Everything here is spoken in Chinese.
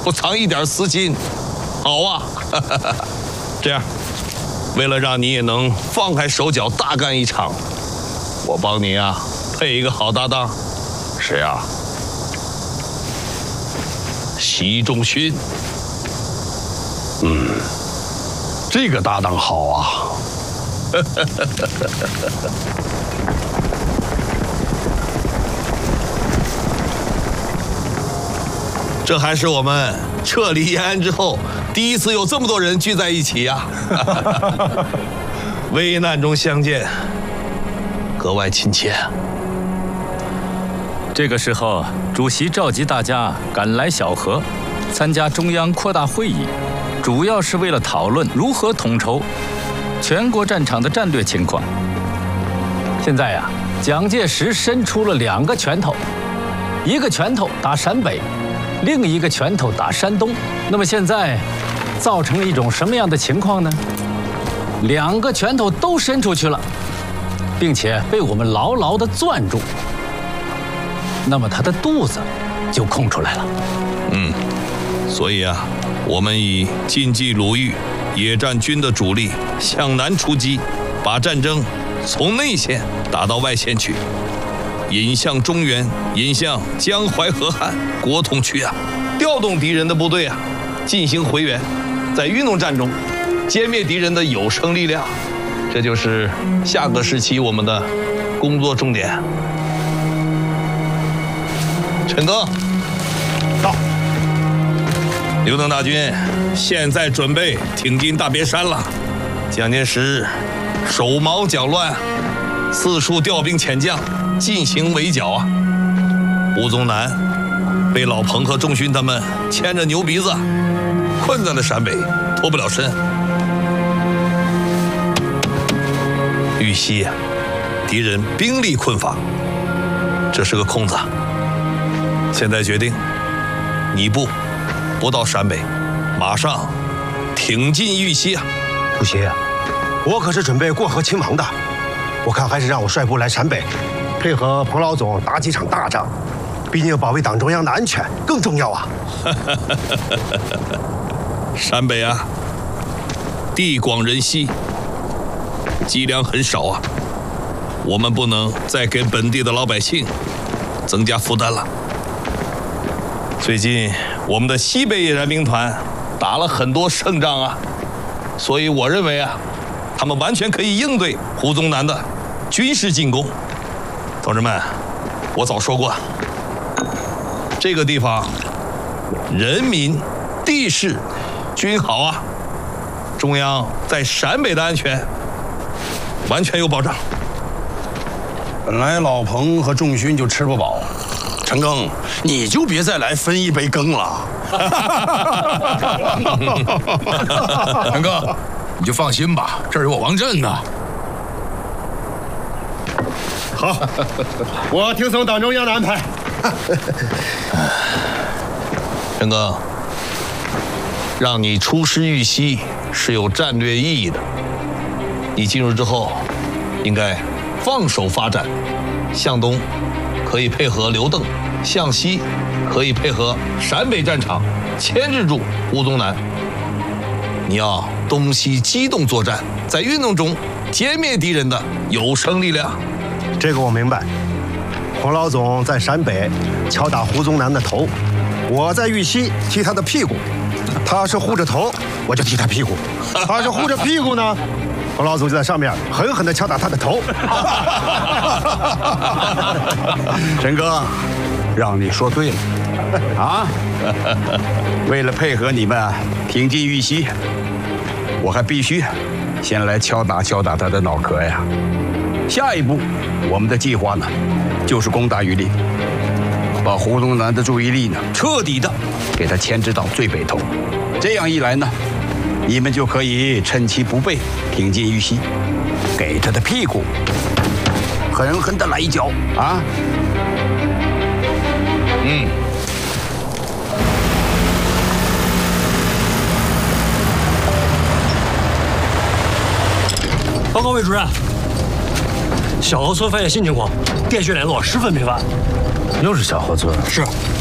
不藏一点私心。好啊，这样，为了让你也能放开手脚大干一场，我帮你啊配一个好搭档。谁啊？习仲勋。 这个搭档好啊。 这还是我们撤离延安之后第一次有这么多人聚在一起呀！危难中相见，格外亲切。 这个时候，主席召集大家赶来小河，参加中央扩大会议，主要是为了讨论如何统筹全国战场的战略情况。现在呀，蒋介石伸出了2个拳头，一个拳头打陕北，另一个拳头打山东。那么现在造成了一种什么样的情况呢？2个拳头都伸出去了，并且被我们牢牢地攥住，那么他的肚子就空出来了。 所以啊，我们以晋冀鲁豫野战军的主力向南出击，把战争从内线打到外线去，引向中原，引向江淮河汉国统区啊，调动敌人的部队啊，进行回援，在运动战中歼灭敌人的有生力量。这就是下个时期我们的工作重点。陈赓， 到。 刘邓大军现在准备挺进大别山了。蒋介石手忙脚乱，四处调兵遣将，进行围剿啊。吴宗南被老彭和仲勋他们牵着牛鼻子困在了陕北，脱不了身。豫西敌人兵力困乏，这是个空子。现在决定你不到陕北，马上挺进豫西啊！ 主席，我可是准备过河勤王的，我看还是让我率部来陕北，配合彭老总打几场大仗，毕竟保卫党中央的安全更重要啊！ 陕北啊，地广人稀，机粮很少啊，我们不能再给本地的老百姓增加负担了。最近我们的西北野战兵团打了很多胜仗啊，所以我认为啊，他们完全可以应对胡宗南的军事进攻。同志们，我早说过，这个地方人民、地势均好啊，中央在陕北的安全完全有保障。 本来老彭和仲勋就吃不饱，陈赓，你就别再来分一杯羹了。 陈赓，你就放心吧，这儿有我王震呢。 好，我听从党中央的安排。 陈赓，让你出师豫西是有战略意义的。你进入之后，应该放手发展，向东可以配合刘邓，向西可以配合陕北战场，牵制住吴宗南。你要东西机动作战，在运动中歼灭敌人的有生力量。 这个我明白。彭老总在陕北敲打胡宗南的头，我在豫西踢他的屁股。他是护着头，我就踢他屁股；他是护着屁股呢，彭老总就在上面狠狠地敲打他的头。 陈赓，让你说对了啊！为了配合你们挺进豫西，我还必须先来敲打他的脑壳呀。下一步，我们的计划呢，就是攻打榆林，把胡宗南的注意力呢，彻底的给他牵制到最北头。这样一来呢，你们就可以趁其不备，挺进豫西，给他的屁股狠狠的来一脚啊！ 报告魏主任，小河村发现新情况，电讯联络十分频繁。 又是小河村？ 是。